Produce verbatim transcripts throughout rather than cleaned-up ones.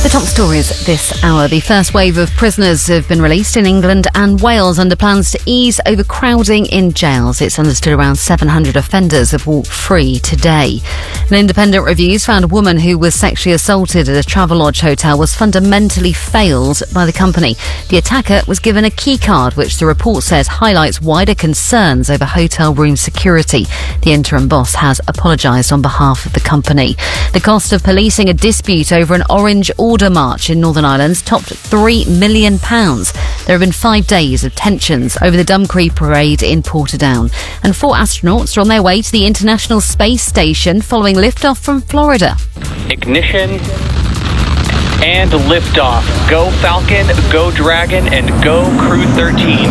The top stories this hour. The first wave of prisoners have been released in England and Wales under plans to ease overcrowding in jails. It's understood around seven hundred offenders have walked free today. An independent review found a woman who was sexually assaulted at a Travelodge hotel was fundamentally failed by the company. The attacker was given a key card, which the report says highlights wider concerns over hotel room security. The interim boss has apologised on behalf of the company. The cost of policing a dispute over an Orange Order march in Northern Ireland topped three million pounds. There have been five days of tensions over the Dumcree parade in Portadown. And four astronauts are on their way to the International Space Station following liftoff from Florida. Ignition and liftoff. Go Falcon, go Dragon, and go Crew thirteen.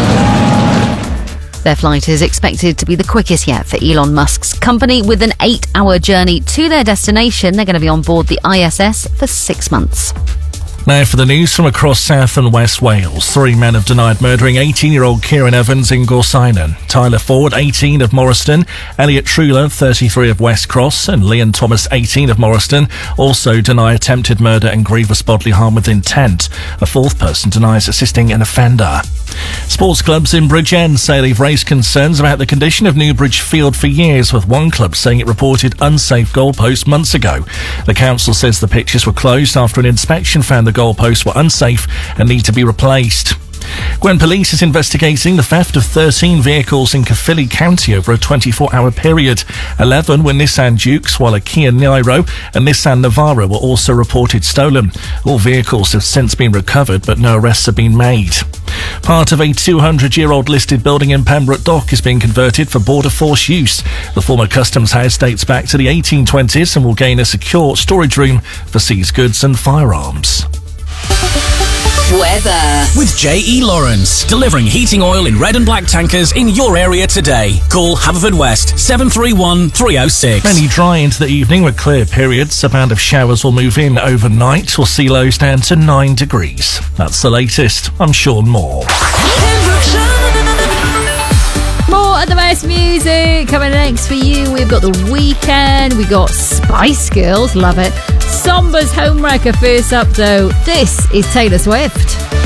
Their flight is expected to be the quickest yet for Elon Musk's company, with an eight-hour journey to their destination. They're going to be on board the I S S for six months. Now for the news from across South and West Wales. Three men have denied murdering eighteen-year-old Kieran Evans in Gorsinan. Tyler Ford, eighteen, of Morriston, Elliot Truler, thirty-three, of West Cross, and Leon Thomas, eighteen, of Morriston, also deny attempted murder and grievous bodily harm with intent. A fourth person denies assisting an offender. Sports clubs in Bridgend say they've raised concerns about the condition of Newbridge Field for years, with one club saying it reported unsafe goalposts months ago. The council says the pitches were closed after an inspection found the goalposts were unsafe and need to be replaced. Gwen Police is investigating the theft of thirteen vehicles in Caerphilly County over a twenty-four hour period. eleven were Nissan Dukes, while a Kia Niro and Nissan Navara were also reported stolen. All vehicles have since been recovered, but no arrests have been made. Part of a two hundred year old listed building in Pembroke Dock is being converted for border force use. The former customs house dates back to the eighteen twenties and will gain a secure storage room for seized goods and firearms. Weather with J E Lawrence, delivering heating oil in red and black tankers in your area today. Call Haverfordwest seven three one, three oh six. Mainly dry into the evening with clear periods. A band of showers will move in overnight. We'll see lows down to nine degrees. That's the latest. I'm Sean Moore. More of the best music coming next for you. We've got The Weeknd, we've got Spice Girls, love it. Samba's Homewrecker first up though. This is Taylor Swift.